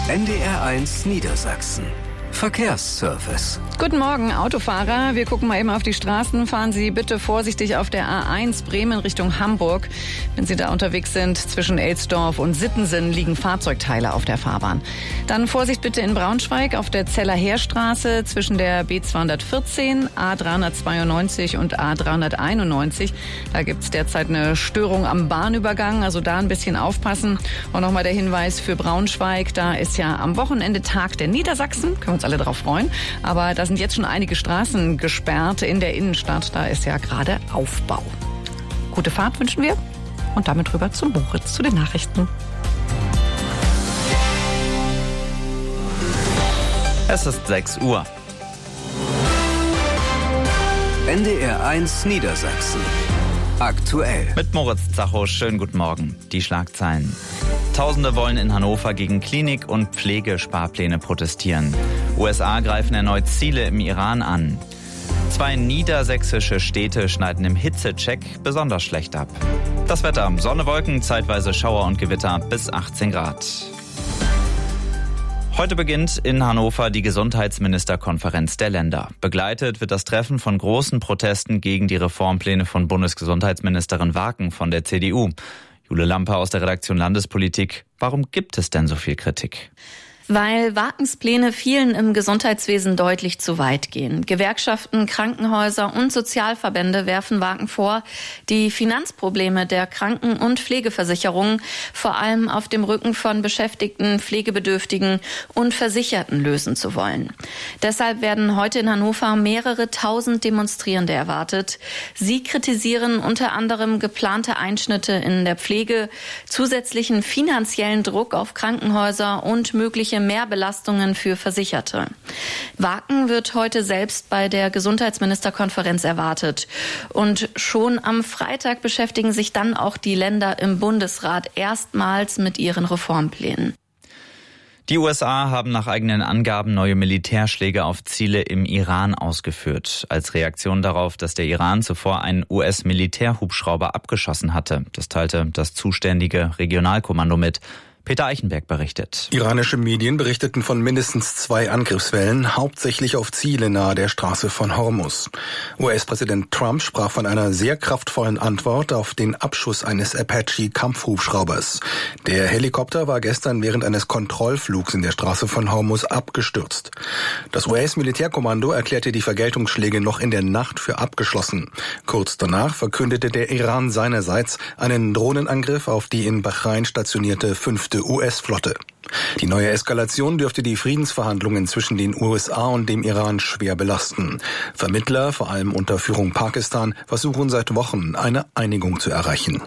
NDR1 Niedersachsen. Verkehrsservice. Guten Morgen, Autofahrer. Wir gucken mal eben auf die Straßen. Fahren Sie bitte vorsichtig auf der A1 Bremen Richtung Hamburg. Wenn Sie da unterwegs sind, zwischen Elsdorf und Sittensen liegen Fahrzeugteile auf der Fahrbahn. Dann Vorsicht bitte in Braunschweig auf der Zeller Heerstraße zwischen der B214, A392 und A391. Da gibt es derzeit eine Störung am Bahnübergang, also da ein bisschen aufpassen. Und nochmal der Hinweis für Braunschweig, da ist ja am Wochenende Tag der Niedersachsen. Können wir uns alle darauf freuen. Aber da sind jetzt schon einige Straßen gesperrt in der Innenstadt. Da ist ja gerade Aufbau. Gute Fahrt wünschen wir. Und damit rüber zu Moritz, zu den Nachrichten. Es ist 6 Uhr. NDR1 Niedersachsen. Aktuell. Mit Moritz Zacho, schönen guten Morgen. Die Schlagzeilen. Tausende wollen in Hannover gegen Klinik- und Pflegesparpläne protestieren. USA greifen erneut Ziele im Iran an. 2 niedersächsische Städte schneiden im Hitzecheck besonders schlecht ab. Das Wetter: Sonne, Wolken, zeitweise Schauer und Gewitter bis 18 Grad. Heute beginnt in Hannover die Gesundheitsministerkonferenz der Länder. Begleitet wird das Treffen von großen Protesten gegen die Reformpläne von Bundesgesundheitsministerin Waken von der CDU. Jule Lampe aus der Redaktion Landespolitik. Warum gibt es denn so viel Kritik? Weil Wakens Pläne vielen im Gesundheitswesen deutlich zu weit gehen. Gewerkschaften, Krankenhäuser und Sozialverbände werfen Waken vor, die Finanzprobleme der Kranken- und Pflegeversicherungen vor allem auf dem Rücken von Beschäftigten, Pflegebedürftigen und Versicherten lösen zu wollen. Deshalb werden heute in Hannover mehrere tausend Demonstrierende erwartet. Sie kritisieren unter anderem geplante Einschnitte in der Pflege, zusätzlichen finanziellen Druck auf Krankenhäuser und mögliche Mehrbelastungen für Versicherte. Waken wird heute selbst bei der Gesundheitsministerkonferenz erwartet. Und schon am Freitag beschäftigen sich dann auch die Länder im Bundesrat erstmals mit ihren Reformplänen. Die USA haben nach eigenen Angaben neue Militärschläge auf Ziele im Iran ausgeführt. Als Reaktion darauf, dass der Iran zuvor einen US-Militärhubschrauber abgeschossen hatte. Das teilte das zuständige Regionalkommando mit. Peter Eichenberg berichtet. Iranische Medien berichteten von mindestens 2 Angriffswellen, hauptsächlich auf Ziele nahe der Straße von Hormuz. US-Präsident Trump sprach von einer sehr kraftvollen Antwort auf den Abschuss eines Apache-Kampfhubschraubers. Der Helikopter war gestern während eines Kontrollflugs in der Straße von Hormuz abgestürzt. Das US-Militärkommando erklärte die Vergeltungsschläge noch in der Nacht für abgeschlossen. Kurz danach verkündete der Iran seinerseits einen Drohnenangriff auf die in Bahrain stationierte 5. US-Flotte. Die neue Eskalation dürfte die Friedensverhandlungen zwischen den USA und dem Iran schwer belasten. Vermittler, vor allem unter Führung Pakistan, versuchen seit Wochen, eine Einigung zu erreichen.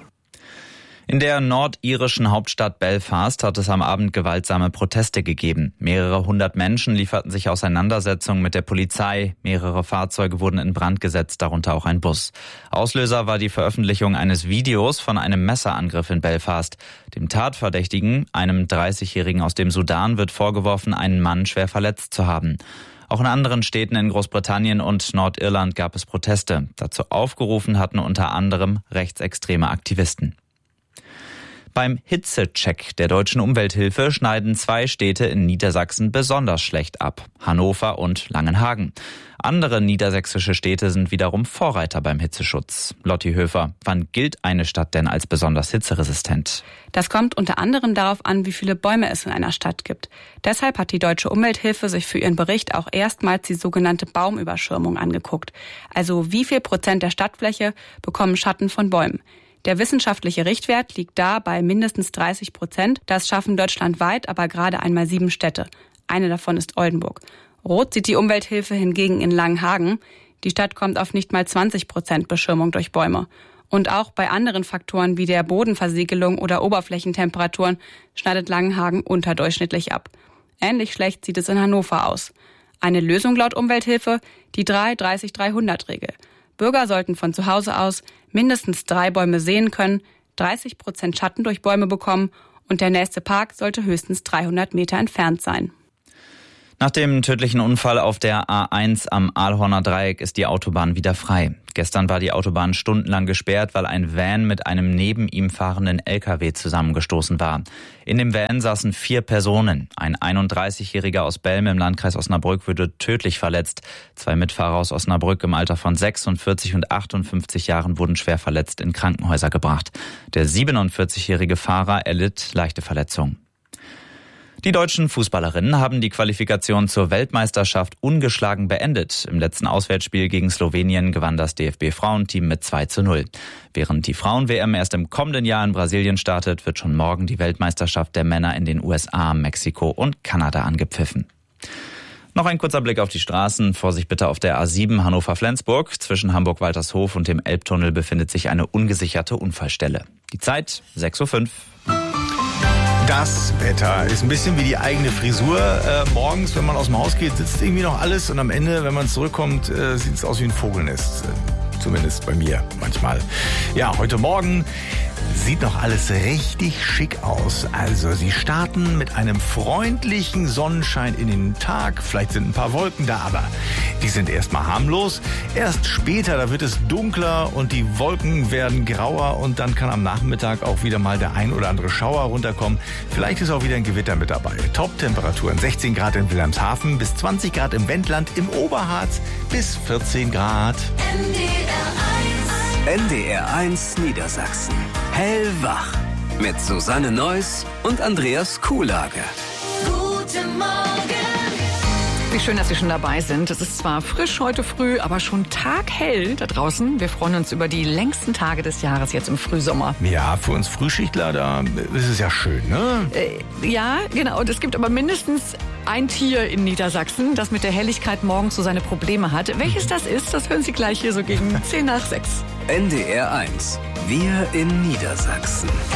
In der nordirischen Hauptstadt Belfast hat es am Abend gewaltsame Proteste gegeben. Mehrere hundert Menschen lieferten sich Auseinandersetzungen mit der Polizei. Mehrere Fahrzeuge wurden in Brand gesetzt, darunter auch ein Bus. Auslöser war die Veröffentlichung eines Videos von einem Messerangriff in Belfast. Dem Tatverdächtigen, einem 30-Jährigen aus dem Sudan, wird vorgeworfen, einen Mann schwer verletzt zu haben. Auch in anderen Städten in Großbritannien und Nordirland gab es Proteste. Dazu aufgerufen hatten unter anderem rechtsextreme Aktivisten. Beim Hitzecheck der Deutschen Umwelthilfe schneiden 2 Städte in Niedersachsen besonders schlecht ab: Hannover und Langenhagen. Andere niedersächsische Städte sind wiederum Vorreiter beim Hitzeschutz. Lotti Höfer, wann gilt eine Stadt denn als besonders hitzeresistent? Das kommt unter anderem darauf an, wie viele Bäume es in einer Stadt gibt. Deshalb hat die Deutsche Umwelthilfe sich für ihren Bericht auch erstmals die sogenannte Baumüberschirmung angeguckt. Also wie viel Prozent der Stadtfläche bekommen Schatten von Bäumen? Der wissenschaftliche Richtwert liegt da bei mindestens 30%. Das schaffen deutschlandweit aber gerade einmal 7 Städte. Eine davon ist Oldenburg. Rot sieht die Umwelthilfe hingegen in Langenhagen. Die Stadt kommt auf nicht mal 20% Beschirmung durch Bäume. Und auch bei anderen Faktoren wie der Bodenversiegelung oder Oberflächentemperaturen schneidet Langenhagen unterdurchschnittlich ab. Ähnlich schlecht sieht es in Hannover aus. Eine Lösung laut Umwelthilfe: die 3-30-300-Regel. Bürger sollten von zu Hause aus mindestens 3 Bäume sehen können, 30% Schatten durch Bäume bekommen und der nächste Park sollte höchstens 300 Meter entfernt sein. Nach dem tödlichen Unfall auf der A1 am Aalhorner Dreieck ist die Autobahn wieder frei. Gestern war die Autobahn stundenlang gesperrt, weil ein Van mit einem neben ihm fahrenden LKW zusammengestoßen war. In dem Van saßen 4 Personen. Ein 31-Jähriger aus Belm im Landkreis Osnabrück wurde tödlich verletzt. 2 Mitfahrer aus Osnabrück im Alter von 46 und 58 Jahren wurden schwer verletzt in Krankenhäuser gebracht. Der 47-jährige Fahrer erlitt leichte Verletzungen. Die deutschen Fußballerinnen haben die Qualifikation zur Weltmeisterschaft ungeschlagen beendet. Im letzten Auswärtsspiel gegen Slowenien gewann das DFB-Frauenteam mit 2:0. Während die Frauen-WM erst im kommenden Jahr in Brasilien startet, wird schon morgen die Weltmeisterschaft der Männer in den USA, Mexiko und Kanada angepfiffen. Noch ein kurzer Blick auf die Straßen. Vorsicht bitte auf der A7 Hannover-Flensburg. Zwischen Hamburg-Waltershof und dem Elbtunnel befindet sich eine ungesicherte Unfallstelle. Die Zeit 6:05 Uhr. Das Wetter ist ein bisschen wie die eigene Frisur. Morgens, wenn man aus dem Haus geht, sitzt irgendwie noch alles und am Ende, wenn man zurückkommt, sieht es aus wie ein Vogelnest. Zumindest bei mir manchmal. Ja, heute Morgen sieht noch alles richtig schick aus. Also Sie starten mit einem freundlichen Sonnenschein in den Tag. Vielleicht sind ein paar Wolken da, aber die sind erstmal harmlos. Erst später, da wird es dunkler und die Wolken werden grauer und dann kann am Nachmittag auch wieder mal der ein oder andere Schauer runterkommen. Vielleicht ist auch wieder ein Gewitter mit dabei. Top-Temperaturen 16 Grad in Wilhelmshaven, bis 20 Grad im Wendland, im Oberharz bis 14 Grad. NDR1 Niedersachsen. Hellwach. Mit Susanne Neuss und Andreas Kuhlage. Guten Morgen. Wie schön, dass Sie schon dabei sind. Es ist zwar frisch heute früh, aber schon taghell da draußen. Wir freuen uns über die längsten Tage des Jahres jetzt im Frühsommer. Ja, für uns Frühschichtler, da ist es ja schön, ne? Ja, genau. Und es gibt aber mindestens ein Tier in Niedersachsen, das mit der Helligkeit morgens so seine Probleme hat. Welches das ist, das hören Sie gleich hier so gegen 6:10. NDR1. Wir in Niedersachsen.